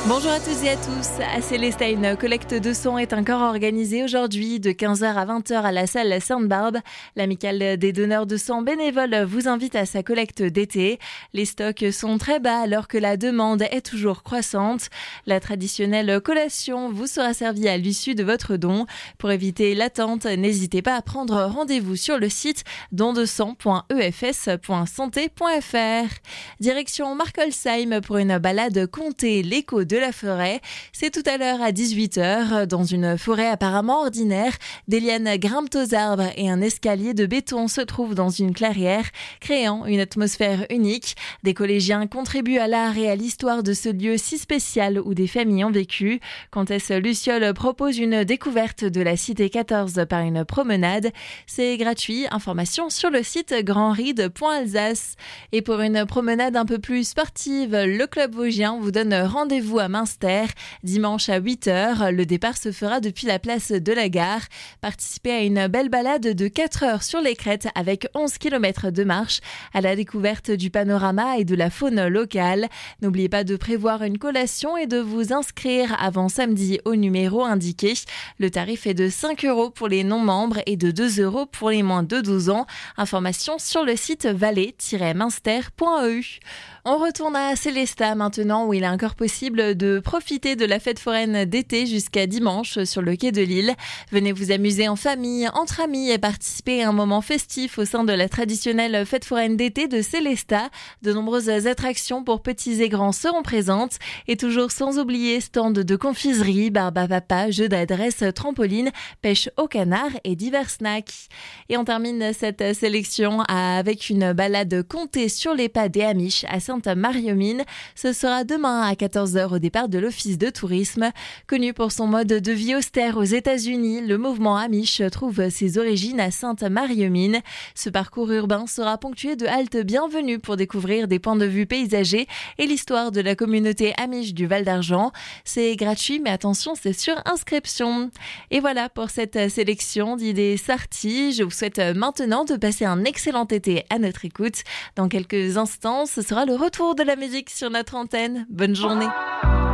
Bonjour à tous et à tous. À Célestat, une collecte de sang est encore organisée aujourd'hui de 15h à 20h à la salle Sainte-Barbe. L'amicale des donneurs de sang bénévoles vous invite à sa collecte d'été. Les stocks sont très bas alors que la demande est toujours croissante. La traditionnelle collation vous sera servie à l'issue de votre don. Pour éviter l'attente, n'hésitez pas à prendre rendez-vous sur le site dondesang.efs.santé.fr. Direction Markolsheim pour une balade comptée, l'écho de la forêt. C'est tout à l'heure à 18h. Dans une forêt apparemment ordinaire, des lianes grimpent aux arbres et un escalier de béton se trouve dans une clairière, créant une atmosphère unique. Des collégiens contribuent à l'art et à l'histoire de ce lieu si spécial où des familles ont vécu. Comtesse Luciole propose une découverte de la cité 14 par une promenade. C'est gratuit. Information sur le site grandride.alsace. Et pour une promenade un peu plus sportive, le club vosgien vous donne rendez-vous à Münster. Dimanche à 8h, le départ se fera depuis la place de la gare. Participez à une belle balade de 4 heures sur les crêtes avec 11 km de marche à la découverte du panorama et de la faune locale. N'oubliez pas de prévoir une collation et de vous inscrire avant samedi au numéro indiqué. Le tarif est de 5 € pour les non-membres et de 2 € pour les moins de 12 ans. Information sur le site valais-münster.eu. On retourne à Célestat maintenant où il est encore possible de profiter de la fête foraine d'été jusqu'à dimanche sur le quai de Lille. Venez vous amuser en famille, entre amis et participer à un moment festif au sein de la traditionnelle fête foraine d'été de Célestat. De nombreuses attractions pour petits et grands seront présentes et toujours sans oublier stand de confiserie, barbe à papa, jeux d'adresse, trampoline, pêche au canard et divers snacks. Et on termine cette sélection avec une balade comptée sur les pas des Amish à Sainte-Marie-aux-Mines. Ce sera demain à 14h au départ de l'Office de tourisme. Connu pour son mode de vie austère aux États-Unis, le mouvement Amish trouve ses origines à Sainte-Marie-aux-Mines. Ce parcours urbain sera ponctué de haltes bienvenues pour découvrir des points de vue paysagers et l'histoire de la communauté Amish du Val d'Argent. C'est gratuit, mais attention, c'est sur inscription. Et voilà pour cette sélection d'idées sorties. Je vous souhaite maintenant de passer un excellent été à notre écoute. Dans quelques instants, ce sera le retour de la musique sur notre antenne. Bonne journée.